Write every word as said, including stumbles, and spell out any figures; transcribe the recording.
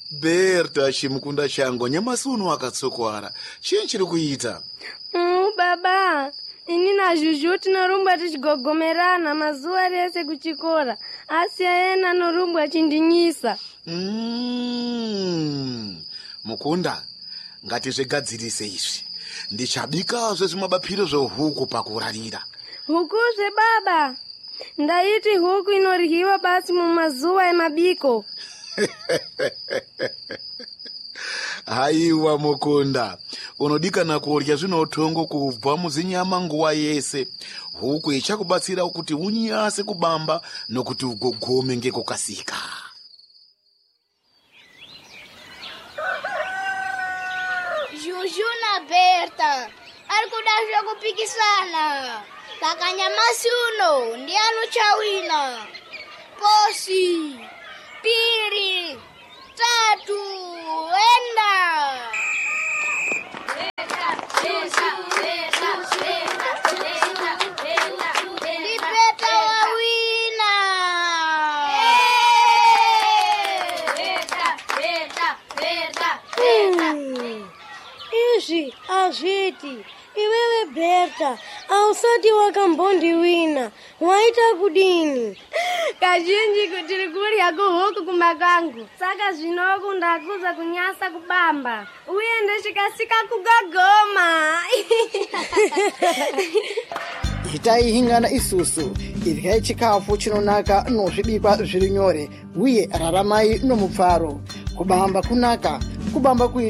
Berta chimukunda changu nyamasuno akatsokwara. Chii chiri kuita? Mm, baba, ini na Juju tinorumba tichigogomerana mazuva rese kuchikora. Asi yena norumba achindinyisa. Mm. Mukunda, ngatizvigadzirise izvi. Ndichabikazve zvimabapiro zvehuku pakurarira. Huku zve baba. Ndaiti huku inoryiwa basi mumazuva emabiko. Haiwa Mukunda, unodikana kurya zvinotongo kubva muzinyama nguva yese. Huku ichakubatsira kuti unyase kubamba nokuti ugogome ngekukasika. Juju na Berta ari kuda zvekupikisana. Saka nyamasi uno ndianochawina. Posi, piri, tatu, enda. Berta, Berta, Berta, Berta, Berta, Berta, Ndi Berta wawina. Berta, Berta, Berta, Berta. Izvi azviti. Iwewe Berta, ausati wakambondiwina. Waita kudini? Kazhinji kuti kurya kuhuku kumakangu. Saka zvinoku ndakuza kunyasa kubamba. Uye ndechikasika kugagoma. Itai hingana isusu. Iryai chikafu chinonaka nozvibikwa zviri nyore. Uye raramai nomupfaro. Kubamba kunaka. Kubamba kuita